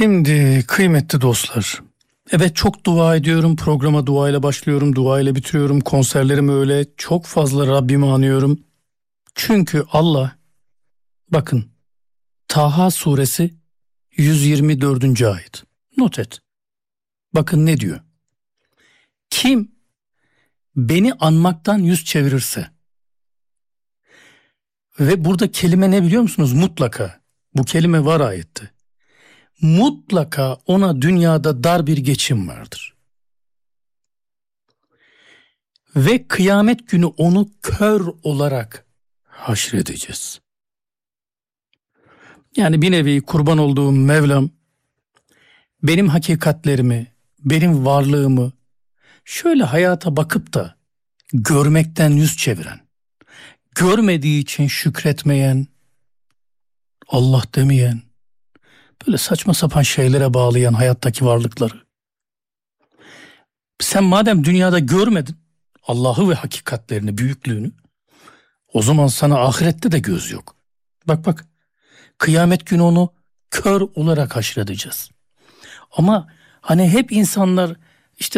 Şimdi kıymetli dostlar, evet çok dua ediyorum, programa duayla başlıyorum, duayla bitiriyorum, konserlerimi öyle çok fazla Rabbimi anıyorum. Çünkü Allah, bakın Taha suresi 124. ayet, not et. Bakın ne diyor? Kim beni anmaktan yüz çevirirse, ve burada kelime ne biliyor musunuz? Mutlaka. Bu kelime var ayette. Mutlaka ona dünyada dar bir geçim vardır. Ve kıyamet günü onu kör olarak haşredeceğiz. Yani bir nevi kurban olduğum Mevlam, benim hakikatlerimi, benim varlığımı şöyle hayata bakıp da görmekten yüz çeviren, görmediği için şükretmeyen, Allah demeyen, böyle saçma sapan şeylere bağlayan hayattaki varlıkları. Sen madem dünyada görmedin Allah'ı ve hakikatlerini, büyüklüğünü, o zaman sana ahirette de göz yok. Bak, kıyamet günü onu kör olarak haşredeceğiz. Ama hani hep insanlar